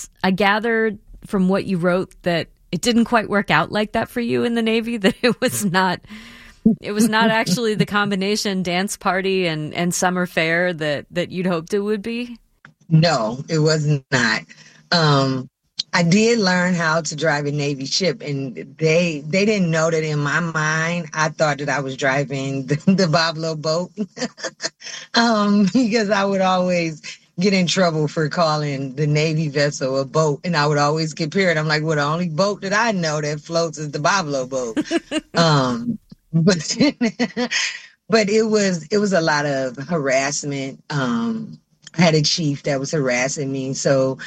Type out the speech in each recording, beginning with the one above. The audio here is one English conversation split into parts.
Because I gathered from what you wrote that it didn't quite work out like that for you in the Navy, that it was not actually the combination dance party and summer fair that you'd hoped it would be. No, it was not. I did learn how to drive a Navy ship, and they didn't know that in my mind, I thought that I was driving the Bob Lowe boat because I would always get in trouble for calling the Navy vessel a boat, and I would always get paired. I'm like, well, the only boat that I know that floats is the Bob Lowe boat. But it was a lot of harassment. I had a chief that was harassing me. So,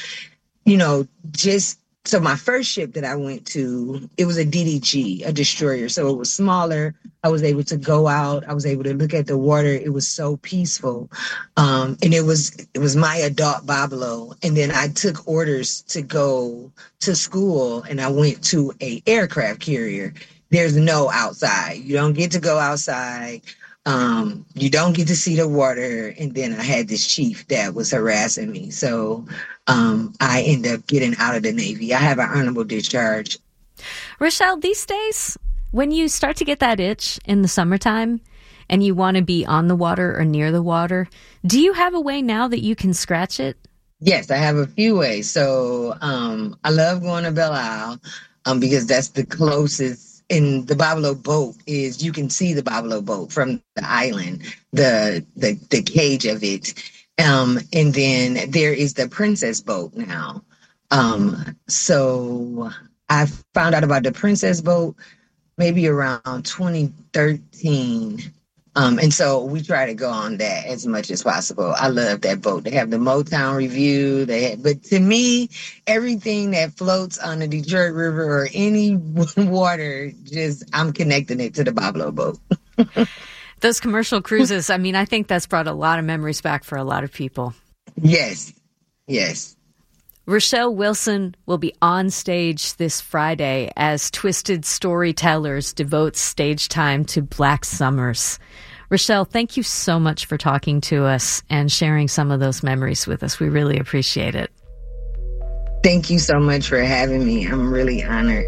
so my first ship that I went to, it was a DDG, a destroyer. So it was smaller. I was able to go out. I was able to look at the water. It was so peaceful. And it was my adult Bob Lowe. And then I took orders to go to school, and I went to a aircraft carrier. There's no outside. You don't get to go outside. You don't get to see the water. And then I had this chief that was harassing me. So I ended up getting out of the Navy. I have an honorable discharge. Rochelle, these days, when you start to get that itch in the summertime and you want to be on the water or near the water, do you have a way now that you can scratch it? Yes, I have a few ways. So I love going to Belle Isle because that's the closest. In the Bob Lowe boat is you can see the Bob Lowe boat from the island, the cage of it. And then there is the Princess boat now. So I found out about the Princess boat maybe around 2013. And so we try to go on that as much as possible. I love that boat. They have the Motown Review. But to me, everything that floats on the Detroit River or any water, I'm connecting it to the Bob Lowe boat. Those commercial cruises, I think that's brought a lot of memories back for a lot of people. Yes. Rochelle Wilson will be on stage this Friday as Twisted Storytellers devotes stage time to Black Summers. Rochelle, thank you so much for talking to us and sharing some of those memories with us. We really appreciate it. Thank you so much for having me. I'm really honored.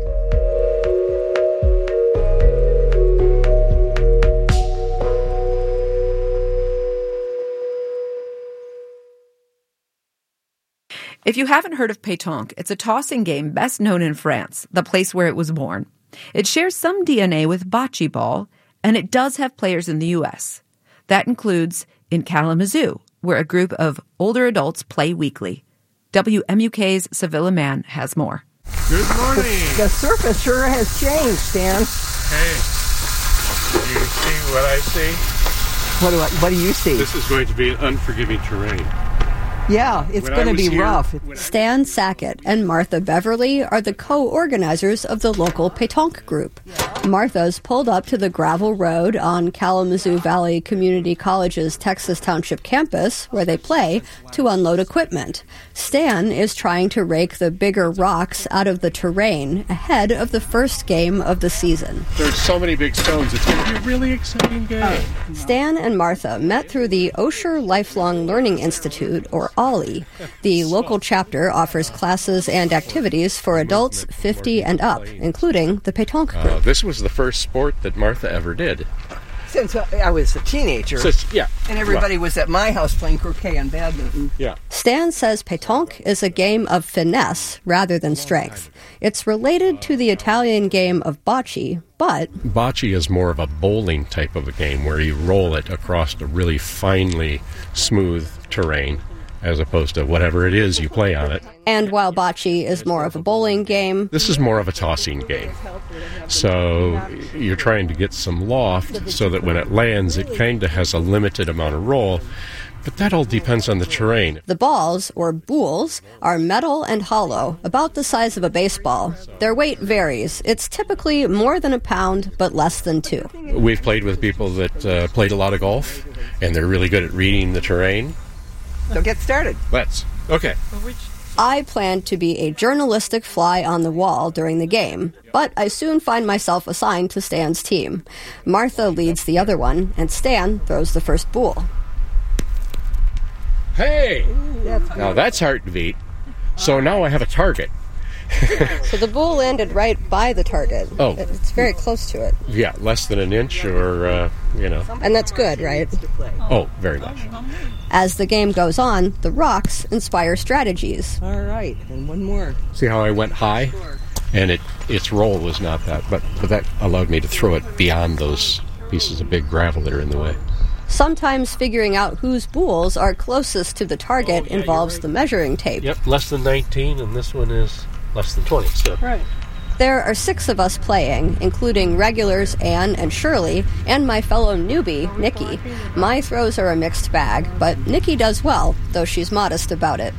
If you haven't heard of pétanque, it's a tossing game best known in France, the place where it was born. It shares some DNA with bocce ball, and it does have players in the U.S. That includes in Kalamazoo, where a group of older adults play weekly. WMUK's Sevilla Mann has more. Good morning. The surface sure has changed, Stan. Hey, do you see what I see? What do you see? This is going to be an unforgiving terrain. Yeah, it's going to be rough. Stan Sackett and Martha Beverly are the co-organizers of the local pétanque group. Martha's pulled up to the gravel road on Kalamazoo Valley Community College's Texas Township campus, where they play, to unload equipment. Stan is trying to rake the bigger rocks out of the terrain ahead of the first game of the season. There's so many big stones. It's going to be a really exciting game. Stan and Martha met through the Osher Lifelong Learning Institute, or OLLI. The local chapter offers classes and activities for adults 50 and up, including the pétanque group. This was the first sport that Martha ever did. Since I was a teenager. Yeah. And everybody was at my house playing croquet and badminton. Yeah. Stan says pétanque is a game of finesse rather than strength. It's related to the Italian game of bocce, but... Bocce is more of a bowling type of a game where you roll it across a really finely smooth terrain, as opposed to whatever it is you play on it. And while bocce is more of a bowling game, this is more of a tossing game. So you're trying to get some loft so that when it lands, it kind of has a limited amount of roll. But that all depends on the terrain. The balls, or boules, are metal and hollow, about the size of a baseball. Their weight varies. It's typically more than a pound, but less than 2. We've played with people that played a lot of golf, and they're really good at reading the terrain. So get started. Let's. Okay. I planned to be a journalistic fly on the wall during the game, but I soon find myself assigned to Stan's team. Martha leads the other one, and Stan throws the first boule. Hey! Now that's hard to beat. So now I have a target. So the bull landed right by the target. Oh. It's very close to it. Yeah, less than an inch or, And that's good, right? Oh, very much. As the game goes on, the rocks inspire strategies. All right, and one more. See how I went high? And its roll was not that, but that allowed me to throw it beyond those pieces of big gravel that are in the way. Sometimes figuring out whose boules are closest to the target involves the measuring tape. Yep, less than 19, and this one is less than 20. So. Right. There are 6 of us playing, including regulars Anne and Shirley, and my fellow newbie, Nikki. My throws are a mixed bag, but Nikki does well, though she's modest about it.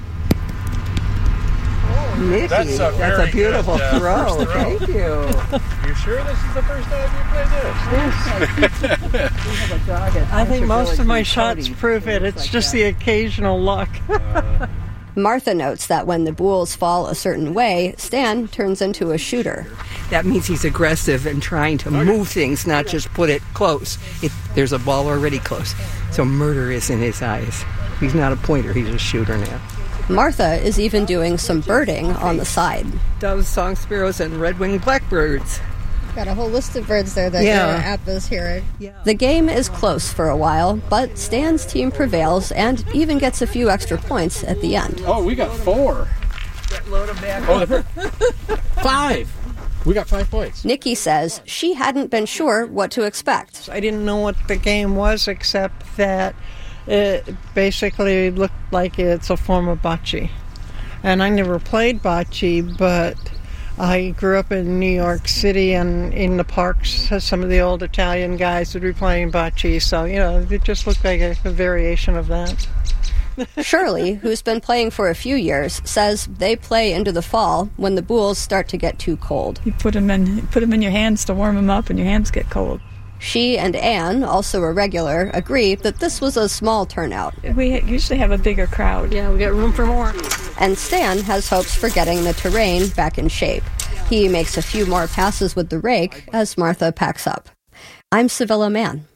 Nikki, that's a beautiful throw. Thank you. You sure this is the first time you played this? I think most of my shots prove it. It's just the occasional luck. Martha notes that when the boules fall a certain way, Stan turns into a shooter. That means he's aggressive and trying to move things, not just put it close. There's a ball already close. So murder is in his eyes. He's not a pointer, he's a shooter now. Martha is even doing some birding on the side. Doves, song sparrows, and red-winged blackbirds. Got a whole list of birds there that your app is hearing. Yeah. The game is close for a while, but Stan's team prevails and even gets a few extra points at the end. Oh, we got 4. Load them back. Oh, 5. We got 5 points. Nikki says she hadn't been sure what to expect. I didn't know what the game was, except that it basically looked like it's a form of bocce. And I never played bocce, but I grew up in New York City, and in the parks, some of the old Italian guys would be playing bocce, so, it just looked like a variation of that. Shirley, who's been playing for a few years, says they play into the fall when the boules start to get too cold. You put them in your hands to warm them up, and your hands get cold. She and Anne, also a regular, agree that this was a small turnout. We usually have a bigger crowd. Yeah, we got room for more. And Stan has hopes for getting the terrain back in shape. He makes a few more passes with the rake as Martha packs up. I'm Sevilla Mann.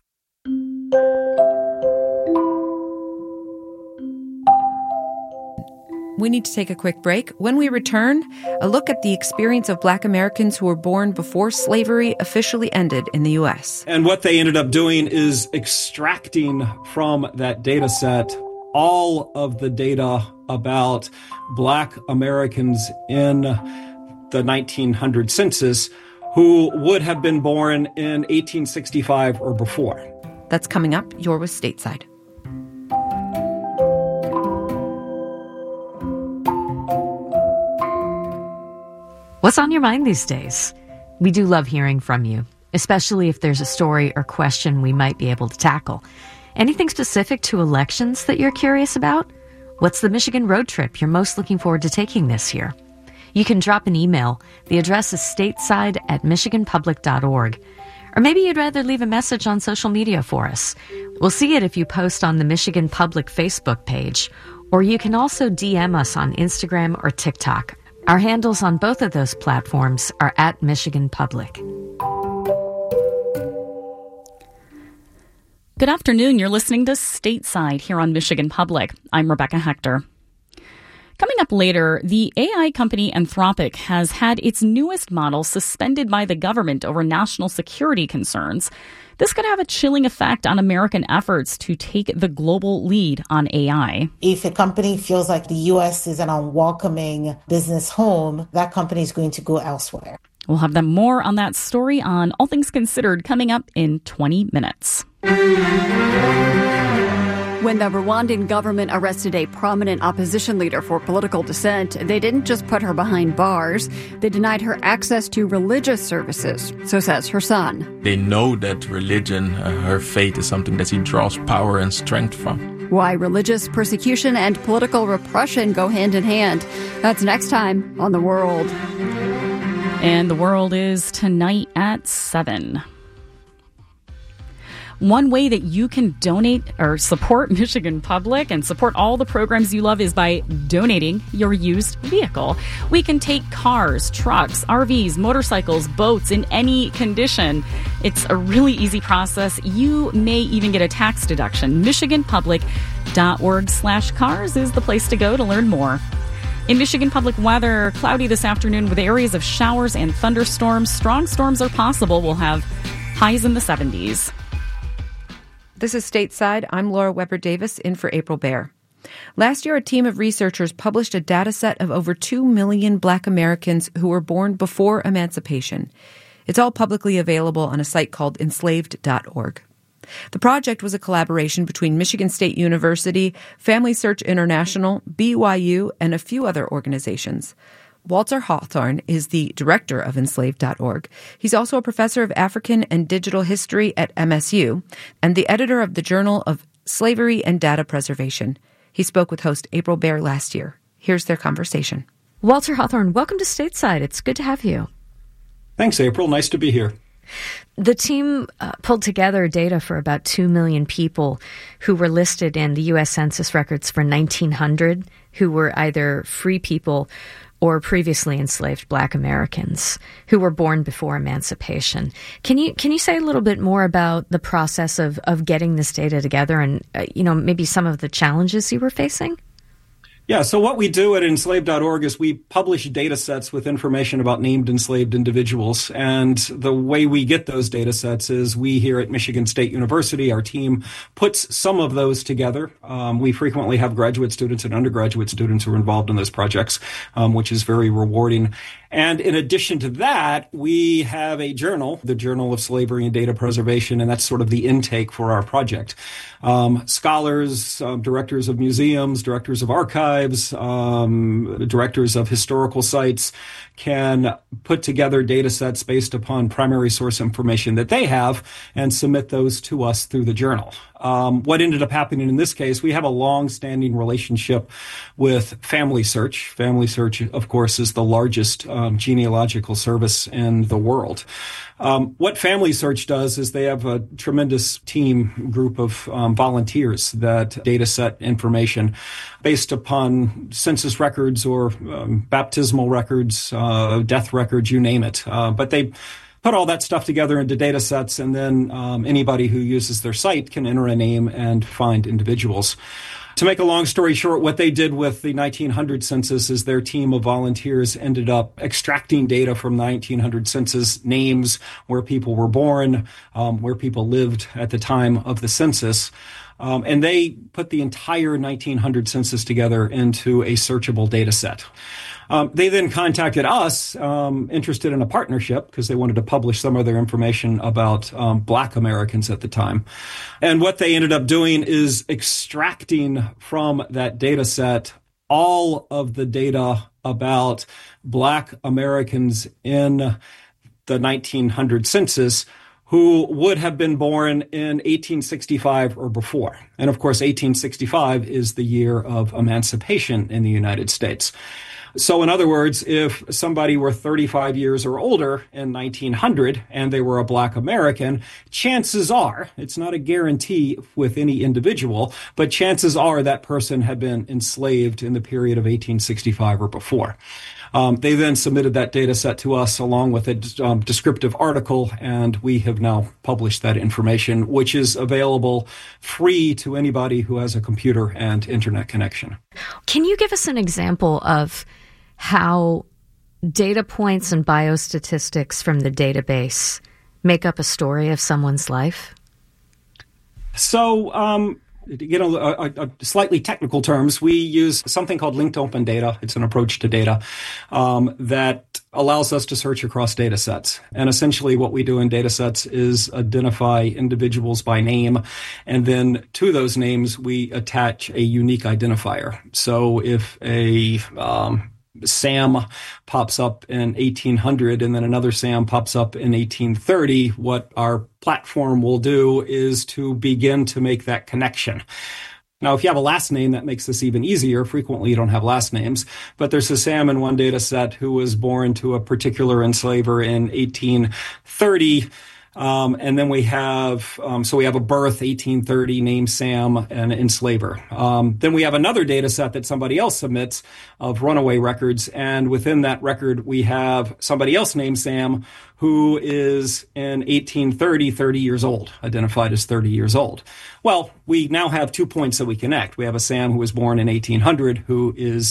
We need to take a quick break. When we return, a look at the experience of Black Americans who were born before slavery officially ended in the U.S. And what they ended up doing is extracting from that data set all of the data about Black Americans in the 1900 census who would have been born in 1865 or before. That's coming up. You're with Stateside. What's on your mind these days? We do love hearing from you, especially if there's a story or question we might be able to tackle. Anything specific to elections that you're curious about? What's the Michigan road trip you're most looking forward to taking this year? You can drop an email. The address is stateside@michiganpublic.org. Or maybe you'd rather leave a message on social media for us. We'll see it if you post on the Michigan Public Facebook page. Or you can also DM us on Instagram or TikTok. Our handles on both of those platforms are @MichiganPublic. Good afternoon. You're listening to Stateside here on Michigan Public. I'm Rebecca Hector. Coming up later, the AI company Anthropic has had its newest model suspended by the government over national security concerns. This could have a chilling effect on American efforts to take the global lead on AI. If a company feels like the U.S. is an unwelcoming business home, that company is going to go elsewhere. We'll have more on that story on All Things Considered coming up in 20 minutes. When the Rwandan government arrested a prominent opposition leader for political dissent, they didn't just put her behind bars. They denied her access to religious services, so says her son. They know that religion, her faith, is something that he draws power and strength from. Why religious persecution and political repression go hand in hand. That's next time on The World. And The World is tonight at 7. One way that you can donate or support Michigan Public and support all the programs you love is by donating your used vehicle. We can take cars, trucks, RVs, motorcycles, boats in any condition. It's a really easy process. You may even get a tax deduction. MichiganPublic.org/cars is the place to go to learn more. In Michigan Public weather, cloudy this afternoon with areas of showers and thunderstorms. Strong storms are possible. We'll have highs in the 70s. This is Stateside. I'm Laura Weber Davis in for April Baer. Last year, a team of researchers published a data set of over 2 million Black Americans who were born before emancipation. It's all publicly available on a site called enslaved.org. The project was a collaboration between Michigan State University, Family Search International, BYU, and a few other organizations. Walter Hawthorne is the director of enslaved.org. He's also a professor of African and Digital History at MSU and the editor of the Journal of Slavery and Data Preservation. He spoke with host April Baer last year. Here's their conversation. Walter Hawthorne, welcome to Stateside. It's good to have you. Thanks, April. Nice to be here. The team pulled together data for about 2 million people who were listed in the U.S. Census records for 1900, who were either free people or previously enslaved Black Americans who were born before emancipation. Can you say a little bit more about the process of getting this data together and maybe some of the challenges you were facing? Yeah, so what we do at enslaved.org is we publish data sets with information about named enslaved individuals. And the way we get those data sets is we here at Michigan State University, our team puts some of those together. We frequently have graduate students and undergraduate students who are involved in those projects, which is very rewarding. And in addition to that, we have a journal, the Journal of Slavery and Data Preservation, and that's sort of the intake for our project. Scholars, directors of museums, directors of archives, directors of historical sites can put together data sets based upon primary source information that they have and submit those to us through the journal. What ended up happening in this case, we have a long-standing relationship with Family Search. Family Search, of course, is the largest genealogical service in the world. What Family Search does is they have a tremendous group of volunteers that data set information based upon census records or baptismal records, death records, you name it. But they put all that stuff together into data sets, and then anybody who uses their site can enter a name and find individuals. To make a long story short, what they did with the 1900 census is their team of volunteers ended up extracting data from the 1900 census, names, where people were born, where people lived at the time of the census. And they put the entire 1900 census together into a searchable data set. They then contacted us, interested in a partnership, because they wanted to publish some of their information about Black Americans at the time. And what they ended up doing is extracting from that data set all of the data about Black Americans in the 1900 census who would have been born in 1865 or before. And of course, 1865 is the year of emancipation in the United States. So in other words, if somebody were 35 years or older in 1900 and they were a Black American, chances are, it's not a guarantee with any individual, but chances are that person had been enslaved in the period of 1865 or before. They then submitted that data set to us along with a descriptive article, and we have now published that information, which is available free to anybody who has a computer and internet connection. Can you give us an example of how data points and biostatistics from the database make up a story of someone's life? So, slightly technical terms, we use something called linked open data. It's an approach to data that allows us to search across data sets. And essentially what we do in data sets is identify individuals by name, and then to those names we attach a unique identifier. So if a Sam pops up in 1800 and then another Sam pops up in 1830, what our platform will do is to begin to make that connection. Now, if you have a last name, that makes this even easier. Frequently, you don't have last names, but there's a Sam in one data set who was born to a particular enslaver in 1830. And then we have, we have a birth, 1830, named Sam, an enslaver. Then we have another data set that somebody else submits of runaway records. And within that record, we have somebody else named Sam who is in 1830, 30 years old, identified as 30 years old. Well, we now have 2 points that we connect. We have a Sam who was born in 1800 who is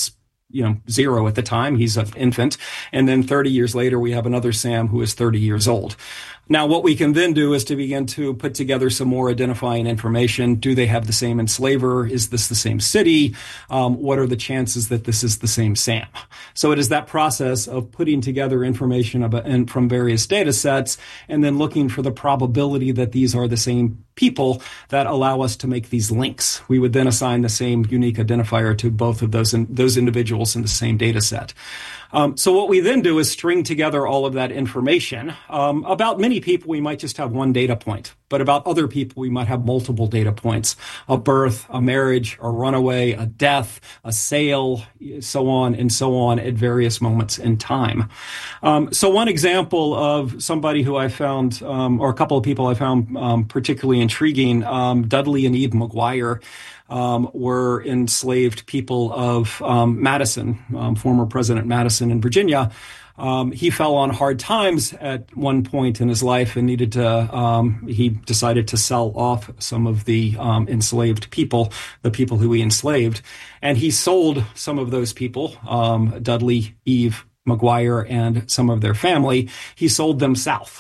0 at the time. He's an infant. And then 30 years later, we have another Sam who is 30 years old. Now, what we can then do is to begin to put together some more identifying information. Do they have the same enslaver? Is this the same city? What are the chances that this is the same Sam? So it is that process of putting together information about, from various data sets and then looking for the probability that these are the same people that allow us to make these links. We would then assign the same unique identifier to both of those individuals in the same data set. So what we then do is string together all of that information. About many people, we might just have one data point, but about other people, we might have multiple data points: a birth, a marriage, a runaway, a death, a sale, so on and so on at various moments in time. So one example of somebody who I found, or a couple of people I found particularly intriguing, Dudley and Eve McGuire, were enslaved people of Madison, former President Madison in Virginia. He fell on hard times at one point in his life and needed to, he decided to sell off some of the enslaved people, the people who he enslaved. And he sold some of those people, Dudley, Eve McGuire, and some of their family. He sold them south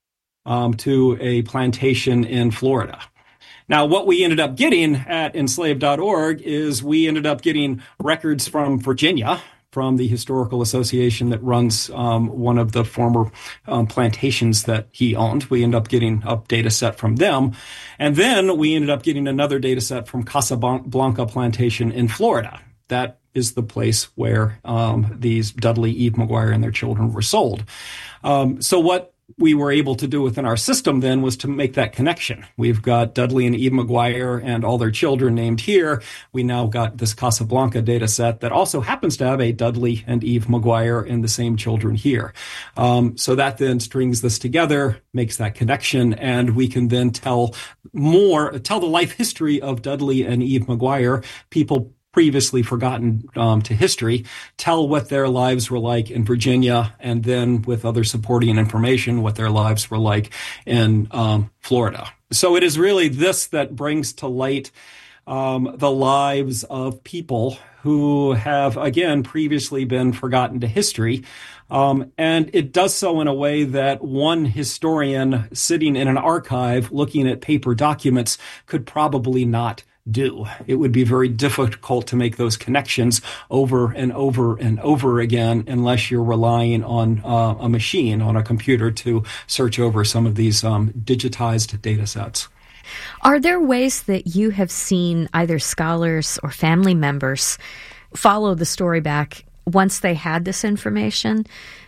to a plantation in Florida. Now, what we ended up getting at enslaved.org is we ended up getting records from Virginia, from the Historical Association that runs one of the former plantations that he owned. We ended up getting a data set from them. And then we ended up getting another data set from Casablanca Plantation in Florida. That is the place where these Dudley, Eve McGuire, and their children were sold. So what we were able to do within our system then was to make that connection. We've got Dudley and Eve McGuire and all their children named here. We now got this Casablanca data set that also happens to have a Dudley and Eve McGuire and the same children here. So that then strings this together, makes that connection, and we can then tell the life history of Dudley and Eve McGuire, people previously forgotten to history, tell what their lives were like in Virginia, and then with other supporting information, what their lives were like in Florida. So it is really this that brings to light the lives of people who have, again, previously been forgotten to history. And it does so in a way that one historian sitting in an archive looking at paper documents could probably not do. It would be very difficult to make those connections over and over and over again unless you're relying on a machine, on a computer, to search over some of these digitized data sets. Are there ways that you have seen either scholars or family members follow the story back once they had this information?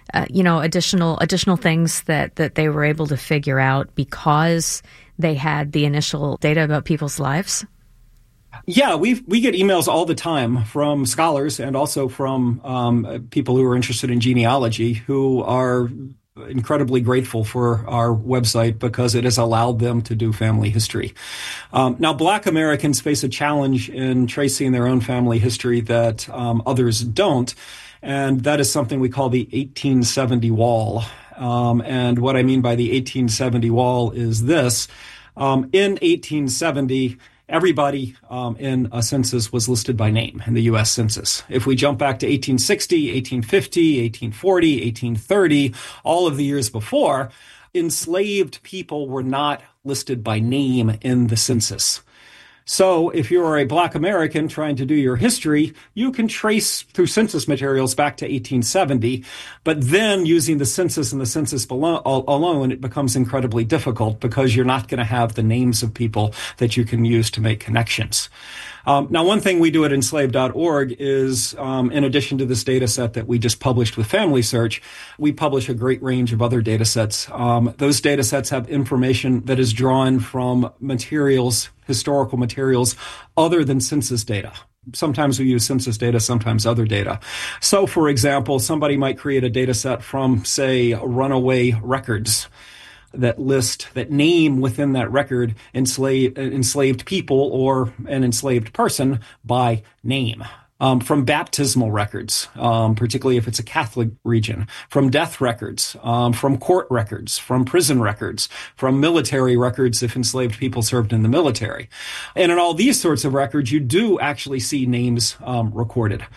Additional things that they were able to figure out because they had the initial data about people's lives? Yeah, we get emails all the time from scholars and also from people who are interested in genealogy who are incredibly grateful for our website because it has allowed them to do family history. Now, Black Americans face a challenge in tracing their own family history that others don't, and that is something we call the 1870 wall. And what I mean by the 1870 wall is this. In 1870, everybody in a census was listed by name in the U.S. Census. If we jump back to 1860, 1850, 1840, 1830, all of the years before, enslaved people were not listed by name in the census. So if you are a Black American trying to do your history, you can trace through census materials back to 1870, but then using the census and the census alone, it becomes incredibly difficult because you're not going to have the names of people that you can use to make connections. Now, one thing we do at enslaved.org is, in addition to this data set that we just published with Family Search, we publish a great range of other data sets. Those data sets have information that is drawn from materials, historical materials, other than census data. Sometimes we use census data, sometimes other data. So, for example, somebody might create a data set from, say, runaway records that name within that record enslaved people or an enslaved person by name. From baptismal records, particularly if it's a Catholic region, from death records, from court records, from prison records, from military records if enslaved people served in the military. And in all these sorts of records, you do actually see names recorded.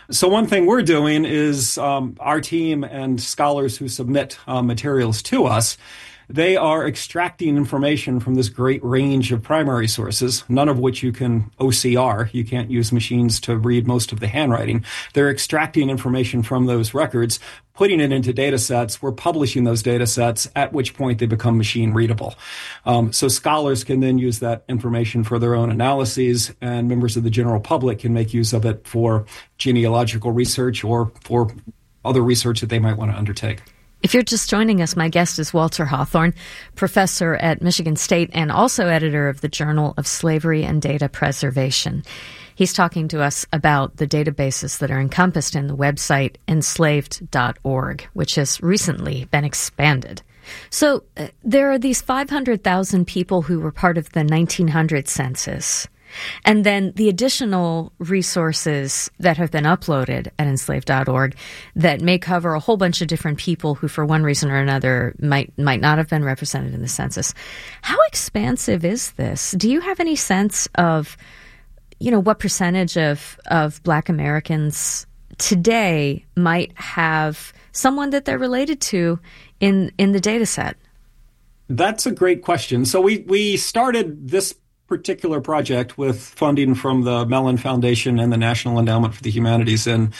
So one thing we're doing is our team and scholars who submit materials to us, they are extracting information from this great range of primary sources, none of which you can OCR. You can't use machines to read most of the handwriting. They're extracting information from those records, putting it into data sets. We're publishing those data sets, at which point they become machine readable. So scholars can then use that information for their own analyses, and members of the general public can make use of it for genealogical research or for other research that they might want to undertake. If you're just joining us, my guest is Walter Hawthorne, professor at Michigan State and also editor of the Journal of Slavery and Data Preservation. He's talking to us about the databases that are encompassed in the website enslaved.org, which has recently been expanded. So there are these 500,000 people who were part of the 1900 census. And then the additional resources that have been uploaded at enslaved.org that may cover a whole bunch of different people who, for one reason or another, might not have been represented in the census. How expansive is this? Do you have any sense of, what percentage of Black Americans today might have someone that they're related to in the data set? That's a great question. So we started this particular project with funding from the Mellon Foundation and the National Endowment for the Humanities in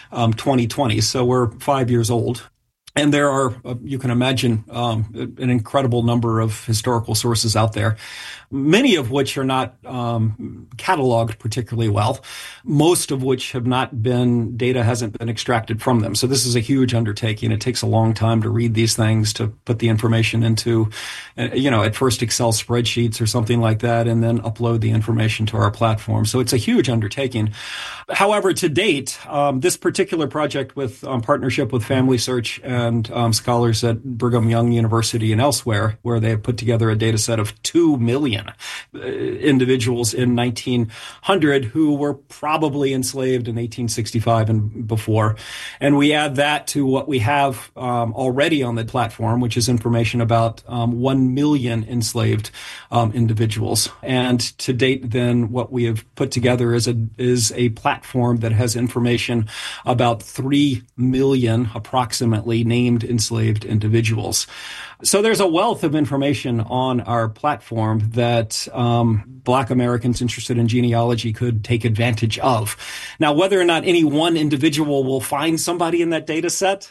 2020. So we're 5 years old. And there are, you can imagine, an incredible number of historical sources out there, many of which are not cataloged particularly well, most of which data hasn't been extracted from them. So this is a huge undertaking. It takes a long time to read these things, to put the information into, at first Excel spreadsheets or something like that, and then upload the information to our platform. So it's a huge undertaking. However, to date, this particular project with partnership with Family Search and scholars at Brigham Young University and elsewhere, where they have put together a data set of 2 million individuals in 1900 who were probably enslaved in 1865 and before. And we add that to what we have already on the platform, which is information about 1 million enslaved individuals. And to date, then, what we have put together is a platform that has information about 3 million approximately named enslaved individuals. So there's a wealth of information on our platform that Black Americans interested in genealogy could take advantage of. Now, whether or not any one individual will find somebody in that data set,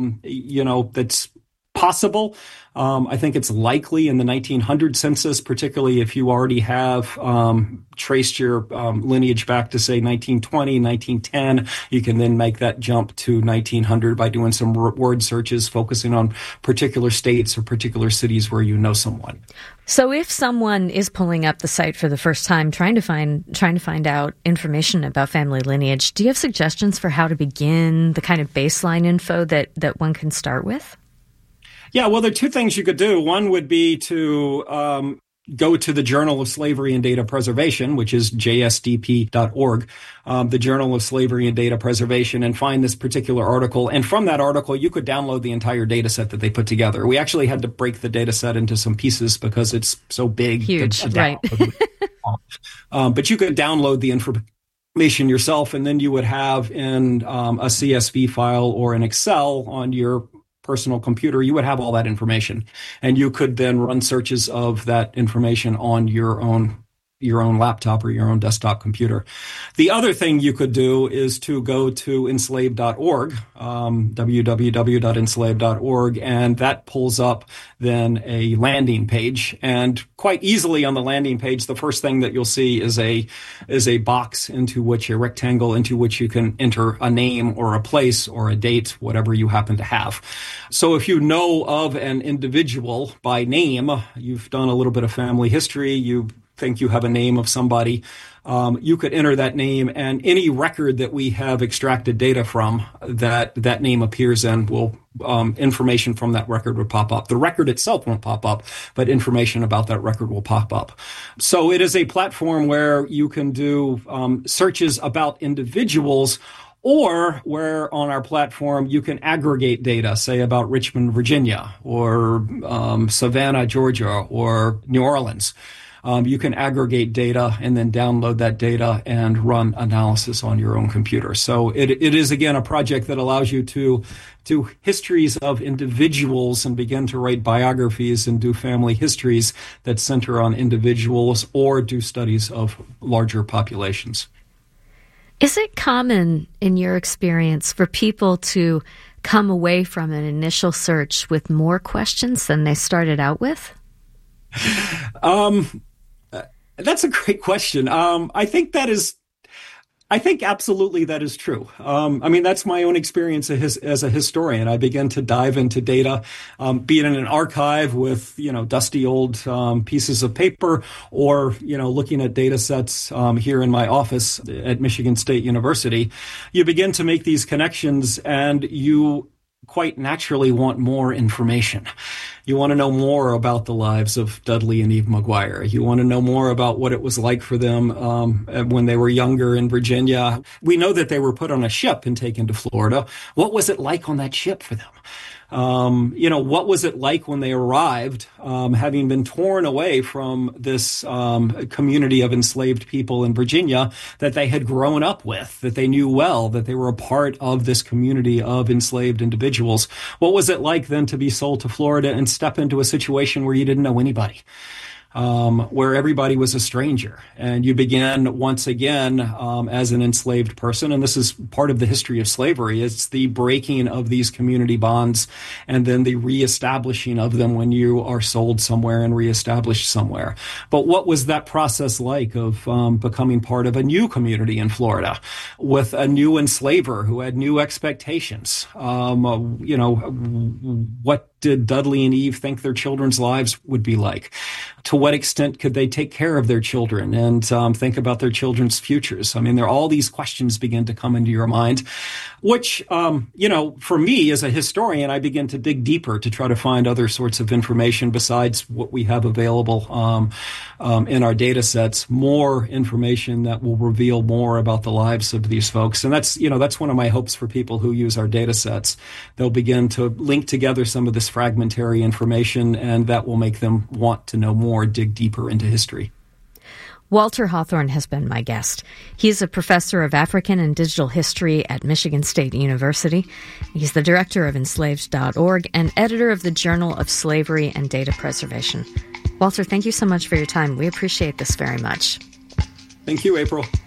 that's possible. I think it's likely in the 1900 census, particularly if you already have traced your lineage back to, say, 1920, 1910. You can then make that jump to 1900 by doing some word searches, focusing on particular states or particular cities where you know someone. So if someone is pulling up the site for the first time, trying to find out information about family lineage, do you have suggestions for how to begin, the kind of baseline info that one can start with? Yeah, well, there are two things you could do. One would be to go to the Journal of Slavery and Data Preservation, which is jsdp.org, the Journal of Slavery and Data Preservation, and find this particular article. And from that article, you could download the entire data set that they put together. We actually had to break the data set into some pieces because it's so big. Huge, right. But you could download the information yourself, and then you would have in a CSV file or an Excel on your personal computer, you would have all that information, and you could then run searches of that information on your own laptop or your own desktop computer. The other thing you could do is to go to enslaved.org, www.enslaved.org, and that pulls up then a landing page. And quite easily on the landing page, the first thing that you'll see is a box a rectangle into which you can enter a name or a place or a date, whatever you happen to have. So if you know of an individual by name, you've done a little bit of family history, you think you have a name of somebody, you could enter that name, and any record that we have extracted data from that name appears in will information from that record would pop up. The record itself won't pop up, but information about that record will pop up. So it is a platform where you can do searches about individuals, or where on our platform you can aggregate data, say about Richmond, Virginia, or Savannah, Georgia, or New Orleans. you can aggregate data and then download that data and run analysis on your own computer. So it is, again, a project that allows you to do histories of individuals and begin to write biographies and do family histories that center on individuals or do studies of larger populations. Is it common in your experience for people to come away from an initial search with more questions than they started out with? That's a great question. I think absolutely that is true. That's my own experience as a historian. I began to dive into data, be it in an archive with, dusty old pieces of paper or, looking at data sets here in my office at Michigan State University. You begin to make these connections and you quite naturally want more information. You want to know more about the lives of Dudley and Eve McGuire. You want to know more about what it was like for them when they were younger in Virginia. We know that they were put on a ship and taken to Florida. What was it like on that ship for them? What was it like when they arrived, having been torn away from this community of enslaved people in Virginia that they had grown up with, that they knew well, that they were a part of this community of enslaved individuals? What was it like then to be sold to Florida and step into a situation where you didn't know anybody? Where everybody was a stranger, and you began once again as an enslaved person. And this is part of the history of slavery. It's the breaking of these community bonds and then the reestablishing of them when you are sold somewhere and reestablished somewhere. But what was that process like of becoming part of a new community in Florida with a new enslaver who had new expectations? What did Dudley and Eve think their children's lives would be like? To what extent could they take care of their children and think about their children's futures? There are all these questions begin to come into your mind, which, for me as a historian, I begin to dig deeper to try to find other sorts of information besides what we have available in our data sets, more information that will reveal more about the lives of these folks. And that's one of my hopes for people who use our data sets. They'll begin to link together some of this fragmentary information, and that will make them want to know more, dig deeper into history. Walter Hawthorne has been my guest. He's a professor of African and Digital History at Michigan State University. He's the director of enslaved.org and editor of the Journal of Slavery and Data Preservation. Walter, thank you so much for your time. We appreciate this very much. Thank you, April.